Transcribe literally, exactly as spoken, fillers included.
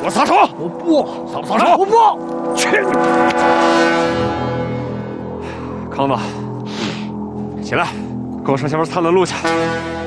给我撒手！ 我不， 撒不撒手？ 我不去！康子，起来，跟我上前面探探路去。